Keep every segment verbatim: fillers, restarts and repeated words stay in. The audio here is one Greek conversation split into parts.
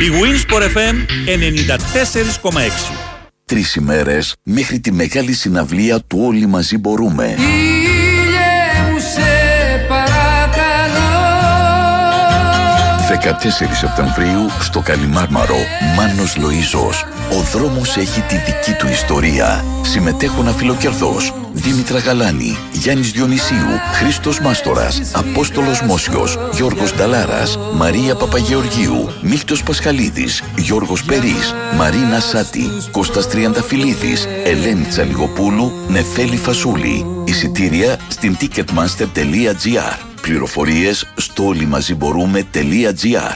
Η Winsport εφ εμ ενενήντα τέσσερα κόμμα έξι. Τρεις ημέρες μέχρι τη μεγάλη συναυλία του Όλοι Μαζί Μπορούμε. δεκατέσσερις Σεπτεμβρίου στο Καλιμάρμαρο. Μάνος Λοΐζος. Ο δρόμος έχει τη δική του ιστορία. Συμμετέχουν Αφιλοκερδός, Δήμητρα Γαλάνη, Γιάννης Διονυσίου, Χρήστος Μάστορας, Απόστολος Μόσιος, Γιώργος Νταλάρας, Μαρία Παπαγεωργίου, Μίλτος Πασχαλίδης, Γιώργος Περής, Μαρίνα Σάτη, Κώστας Τριανταφυλλίδης, Ελένη Τσαλιγοπούλου, Νεφέλη Φασούλη. Εισιτήρια στην ticketmaster τελεία τζι άρ. Πληροφορίες στο όλοιμαζιμπορούμε.gr.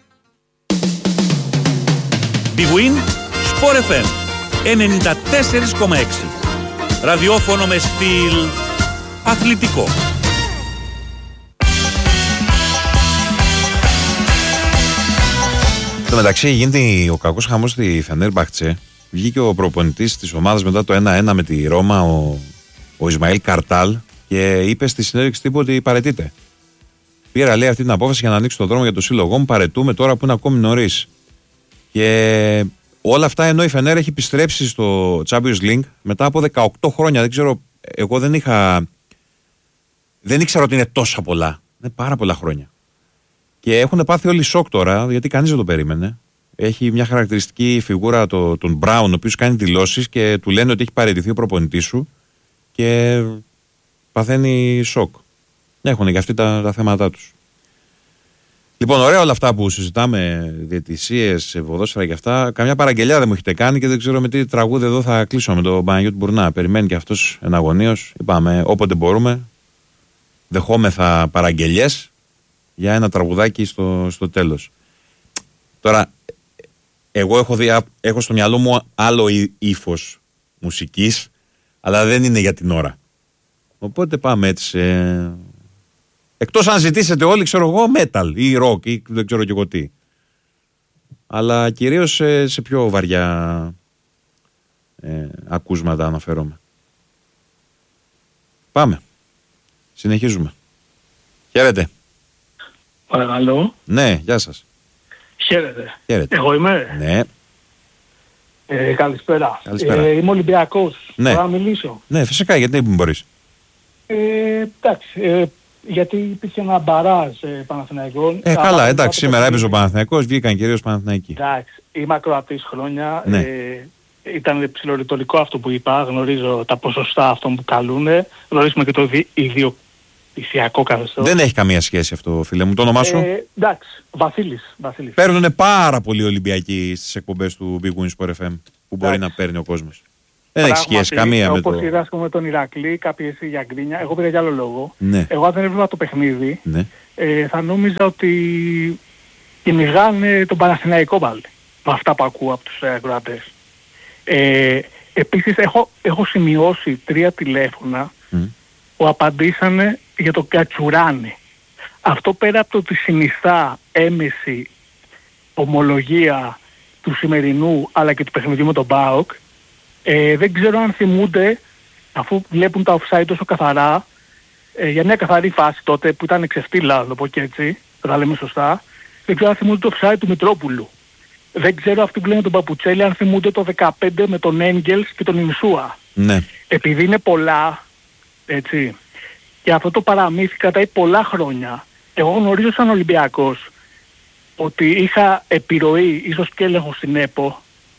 Big Win Sport εφ εμ ενενήντα τέσσερα κόμμα έξι. Ραδιόφωνο με στυλ αθλητικό. Στο μεταξύ γίνεται ο κακός χαμός στη Φενέρμπαχτσε. Βγήκε ο προπονητής της ομάδας μετά το ένα ένα με τη Ρώμα, ο, ο Ισμαήλ Καρτάλ, και είπε στη συνέντευξη τύπου ότι παραιτείται. Πήρα, λέει, αυτή την απόφαση για να ανοίξει τον δρόμο για το σύλλογό μου. Παραιτούμε τώρα που είναι ακόμη νωρίς. Και όλα αυτά ενώ η Φενέρ έχει επιστρέψει στο Champions League μετά από δεκαοκτώ χρόνια. Δεν ξέρω, εγώ δεν είχα. Δεν ήξερα ότι είναι τόσα πολλά. Είναι πάρα πολλά χρόνια. Και έχουν πάθει όλοι σοκ τώρα, γιατί κανείς δεν το περίμενε. Έχει μια χαρακτηριστική φιγούρα το, τον Μπράουν, ο οποίος κάνει δηλώσεις και του λένε ότι έχει παραιτηθεί ο προπονητής σου. Και παθαίνει σοκ. Έχουν και αυτοί τα, τα θέματα τους. Λοιπόν, ωραία όλα αυτά που συζητάμε, διαιτησίες, ποδόσφαιρα και αυτά. Καμιά παραγγελιά δεν μου έχετε κάνει και δεν ξέρω με τι τραγούδι εδώ θα κλείσω με τον Παναγιώτη Μπουρνά. Περιμένει και αυτός εναγωνίως. Είπαμε όποτε μπορούμε. Δεχόμεθα παραγγελιές για ένα τραγουδάκι στο, στο τέλος. Τώρα, εγώ έχω, δει, έχω στο μυαλό μου άλλο ύφος μουσικής, αλλά δεν είναι για την ώρα. Οπότε πάμε έτσι σε... Εκτός αν ζητήσετε όλοι, ξέρω εγώ, metal ή rock ή δεν ξέρω και εγώ τι. Αλλά κυρίως σε, σε πιο βαριά ε, ακούσματα αναφέρομαι. Πάμε. Συνεχίζουμε. Χαίρετε. Παρακαλώ. Ναι, γεια σας. Χαίρετε. Χαίρετε. Εγώ είμαι. Ναι. Ε, καλησπέρα. Καλησπέρα. Ε, είμαι Ολυμπιακός. Ναι. Μπορώ να μιλήσω. Ναι, φυσικά, γιατί δεν μπορείς. Ε, εντάξει. Ε, γιατί υπήρχε ένα μπαράζ ε, Παναθηναϊκών. Ε, καλά, εντάξει, σήμερα έπαιζε ο Παναθηναϊκός, βγήκαν κυρίως Παναθηναϊκοί. Εντάξει, είμαι ακροατής χρόνια. Ναι. Ε, ήταν ψιλορητορικό αυτό που είπα. Γνωρίζω τα ποσοστά αυτών που καλούνε. Γνωρίζουμε και το ιδιοκτησιακό καθεστώς. Δεν έχει καμία σχέση αυτό, φίλε μου. Το όνομά σου? Ε, εντάξει, Βασίλης. Βασίλης. Παίρνουνε πάρα πολύ Ολυμπιακοί στις εκπομπές του Big Win Sport εφ εμ που μπορεί εντάξει. να παίρνει ο κόσμος. Δεν έχει σχέση καμία με το... Όπως είδα με τον Ηρακλή, κάποιοι εσύ για γκρίνια, εγώ πήρα για άλλο λόγο. Ναι. Εγώ αν δεν έβλεπα το παιχνίδι, Ναι. ε, θα νόμιζα ότι κυνηγάνε τον Παναθηναϊκό πάλι. Με αυτά που ακούω από τους ακροατές. Ε, επίσης έχω, έχω σημειώσει τρία τηλέφωνα mm. που απαντήσανε για τον Κατσουράνη. Αυτό πέρα από το ότι συνιστά έμεση ομολογία του σημερινού αλλά και του παιχνιδιού με τον ΠΑΟΚ, ε, δεν ξέρω αν θυμούνται, αφού βλέπουν τα offside τόσο καθαρά, ε, για μια καθαρή φάση τότε που ήταν ξεφτύλα, να το πω και έτσι, θα τα λέμε σωστά, δεν ξέρω αν θυμούνται το offside του Μητρόπουλου. Δεν ξέρω αυτοί που λένε τον Παπουτσέλη αν θυμούνται το δεκαπέντε με τον Έγγελς και τον Ινσούα. Ναι. Επειδή είναι πολλά, έτσι, και αυτό το παραμύθι κρατάει πολλά χρόνια, εγώ γνωρίζω σαν Ολυμπιακός ότι είχα επιρροή, ίσως και έλεγχο στην ΕΠΟ,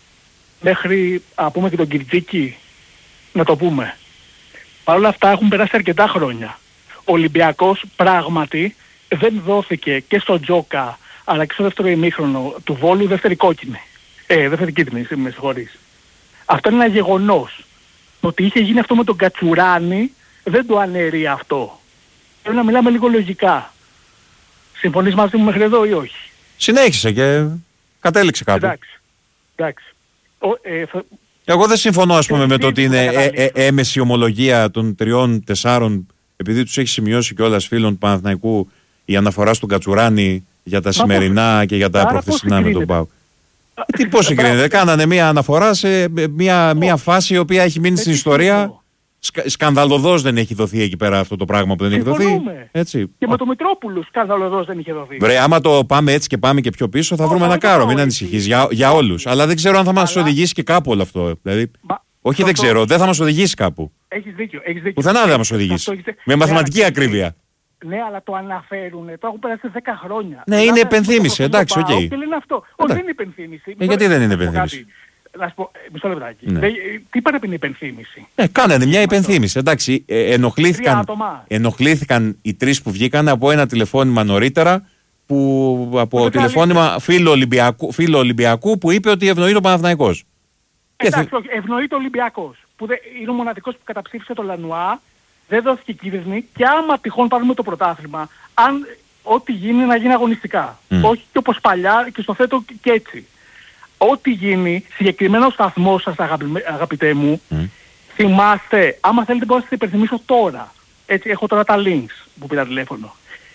μέχρι, α πούμε, και τον Κυρτζίκη, να το πούμε. Παρ' όλα αυτά έχουν περάσει αρκετά χρόνια. Ο Ολυμπιακός πράγματι δεν δόθηκε και στο Τζόκα, αλλά και στο δεύτερο ημίχρονο του Βόλου δεύτερη κόκκινη. Ε, δεύτερη κίτρινη, με συγχωρείς. Αυτό είναι ένα γεγονός. Το ότι είχε γίνει αυτό με τον Κατσουράνη δεν το αναιρεί αυτό. Πρέπει να μιλάμε λίγο λογικά. Συμφωνείς μαζί μου μέχρι εδώ ή όχι? Συνέχισε και κατέληξε κάπου. Εντάξει. Εντάξει. Ο, ε, θα... Εγώ δεν συμφωνώ, ας πούμε, με το ότι είναι ε, ε, ε, έμεση ομολογία των τριών, τεσσάρων, επειδή τους έχει σημειώσει κιόλας φίλων του Παναθηναϊκού η αναφορά στον Κατσουράνη για τα Μα σημερινά πώς... και για τα προχθεσινά με τον ΠΑΟΚ. Τι πώς συγκρίνεται? Κάνανε μία αναφορά σε μία, μία φάση η οποία έχει μείνει στην ιστορία Σκα, σκανδαλωδώς δεν έχει δοθεί εκεί πέρα αυτό το πράγμα που δεν έχει δοθεί. Έτσι. Και με το Μητρόπουλο σκανδαλωδώς δεν είχε δοθεί. Βρε, άμα το πάμε έτσι και πάμε και πιο πίσω, θα oh, βρούμε ένα κάρο. Μην ανησυχείς για, για όλους. Αλλά δεν ξέρω αν θα μας Αλλά... οδηγήσει και κάπου όλο αυτό. Δηλαδή, Μα... όχι, δεν ξέρω, δεν θα μας οδηγήσει κάπου. Έχεις δίκιο. Έχεις δίκιο. Πουθενά δεν θα μας οδηγήσει. Έχεις... Με μαθηματική ναι, ακρίβεια. Ναι, αλλά το αναφέρουν. Το έχουν περάσει δέκα χρόνια. Ναι, είναι υπενθύμηση. Εντάξει, οκ. Και λένε αυτό. Όχι, δεν είναι υπενθύμηση. Γιατί δεν είναι υπενθύμηση? Να σου πω, μισό λεπτάκι. Ναι. Τι πρέπει να είναι υπενθύμηση? Ε, κάνανε μια υπενθύμηση. Εντάξει, ε, ενοχλήθηκαν, ενοχλήθηκαν οι τρεις που βγήκαν από ένα τηλεφώνημα νωρίτερα, που, από που τηλεφώνημα φίλο Ολυμπιακού, φίλο Ολυμπιακού που είπε ότι ευνοεί το Παναθηναϊκός. Εντάξει, όχι, ευνοεί το Ολυμπιακός. Που δε, είναι ο μοναδικός που καταψήφισε το Λανουά, δεν δόθηκε κίνδυνη και άμα τυχόν πάρουμε το πρωτάθλημα, αν ό,τι γίνει να γίνει αγωνιστικά. Mm. Όχι και όπως παλιά και στο θέτω και έτσι. Ό,τι γίνει, συγκεκριμένο σταθμό σας αγαπητέ μου, mm. θυμάστε, άμα θέλετε μπορώ να σας υπενθυμίσω τώρα, έτσι έχω τώρα τα links που πήρα τηλέφωνο,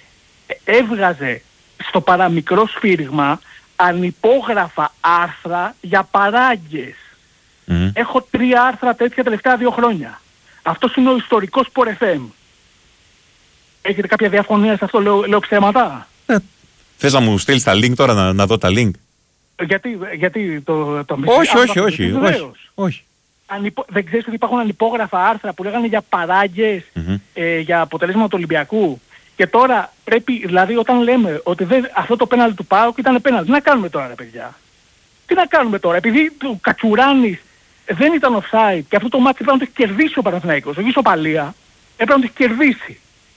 έβγαζε στο παραμικρό σφύριγμα ανυπόγραφα άρθρα για παράγκες. Mm. Έχω τρία άρθρα τέτοια τελευταία δύο χρόνια. Αυτός είναι ο ιστορικός Sport εφ εμ. Έχετε κάποια διαφωνία σε αυτό, λέω, λέω ψέματα? Ε, θες να μου στείλεις τα link τώρα, να, να δω τα link? Γιατί, γιατί το, το όχι, όχι, όχι, όχι, όχι. Ανυπο... Δεν ξέρεις ότι υπάρχουν ανυπόγραφα άρθρα που λέγανε για παράγκες, mm-hmm. ε, για αποτελέσματα του Ολυμπιακού. Και τώρα πρέπει, δηλαδή όταν λέμε ότι δεν, αυτό το πέναλτι του ΠΑΟΚ ήταν πέναλτι, τι να κάνουμε τώρα ρε παιδιά? Τι να κάνουμε τώρα? Επειδή του Κατσουράνης δεν ήταν offside και αυτό το μάτι έπρεπε να το έχει κερδίσει ο Παναθηναϊκός, όχι ισοπαλία, έπρεπε να το έχει κερδίσει.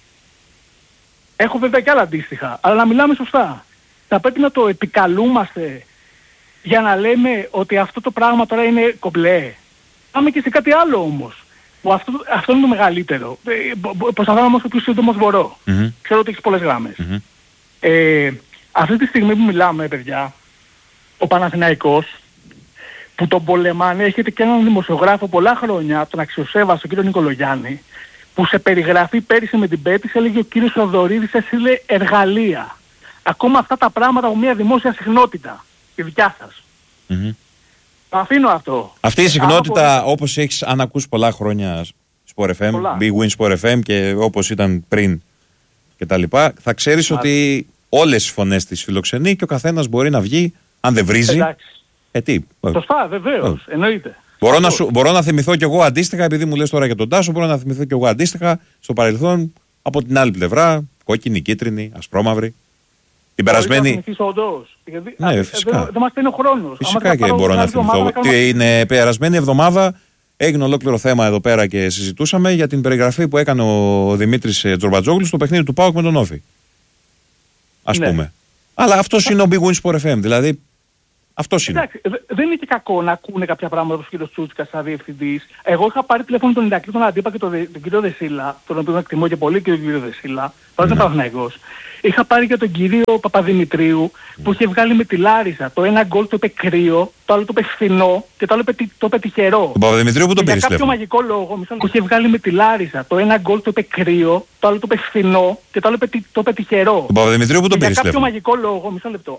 Έχω βέβαια και άλλα αντίστοιχα, αλλά να μιλάμε σωστά. Θα πρέπει να το επικαλούμαστε για να λέμε ότι αυτό το πράγμα τώρα είναι κομπλέ. Πάμε και σε κάτι άλλο όμως. Που αυτό, αυτό είναι το μεγαλύτερο. Προσπαθώ να όσο πιο σύντομος μπορώ. Mm-hmm. Ξέρω ότι έχεις πολλές γράμμες. Mm-hmm. Ε, αυτή τη στιγμή που μιλάμε, παιδιά, ο Παναθηναϊκός, που τον πολεμάνε, έχετε και έναν δημοσιογράφο πολλά χρόνια, τον αξιοσέβαστο κύριο Νικολογιάννη, που σε περιγραφή πέρυσι με την Πέτης έλεγε ο κύριος Θοδωρίδης έστειλε εργαλεία. Ακόμα αυτά τα πράγματα από μια δημόσια συχνότητα. Η δικιά σας. Mm-hmm. Το αφήνω αυτό. Αυτή η συχνότητα, από... όπως έχεις αν ακούσει πολλά χρόνια Sport εφ εμ, Big Win Sport εφ εμ και όπως ήταν πριν και τα λοιπά, θα ξέρεις Μάλιστα. ότι όλες τις φωνές της φιλοξενεί και ο καθένας μπορεί να βγει, αν δεν βρίζει. Εντάξει. Ε, τι. Σωστά, βεβαίως, εννοείται. Μπορώ να, σου, μπορώ να θυμηθώ κι εγώ αντίστοιχα, επειδή μου λες τώρα για τον Τάσο, μπορώ να θυμηθώ κι εγώ αντίστοιχα στο παρελθόν από την άλλη πλευρά, κόκκινη, κίτρινη, ασπρόμαυρη. Την περασμένη. Ναι, φυσικά. Δεν μας παίρνει ο χρόνος. Φυσικά και μπορώ να θυμηθώ. Την περασμένη εβδομάδα έγινε ολόκληρο θέμα εδώ πέρα και συζητούσαμε για την περιγραφή που έκανε ο Δημήτρης Τζορμπατζόγλου στο παιχνίδι του ΠΑΟΚ με τον Όφη. Ας ναι. πούμε. Αλλά αυτός είναι ο Big Win Sport εφ εμ. Δηλαδή, αυτός είναι. Εντάξει, δεν είναι και κακό να ακούνε κάποια πράγματα από τον κύριο Τσούτσικα σαν διευθυντής. Εγώ είχα πάρει τηλέφωνο τον Ηρακλή, τον Αντίπα και τον, τον κύριο Δεσίλα, τον οποίο εκτιμώ και πολύ και τον κύριο Δεσίλα. Παρότι είναι Παναθηναϊκός. Είχα πάρει και τον κύριο Παπαδημητρίου που είχε βγάλει με τη Λάρισα. Το ένα γκολ το είπε κρύο, το άλλο το είπε φθηνό και το άλλο το είπε τυχερό. Τον Παπαδημητρίου που τον πήρε. Για κάποιο μαγικό λόγο, μισό λεπτό, είχε βγάλει με τη Λάρισα. Το ένα γκολ το είπε κρύο, το άλλο το είπε φθηνό και το άλλο το είπε τυχερό. Τον Παπαδημητρίου που τον πήρε. Για κάποιο μαγικό λόγο, μισό λεπτό,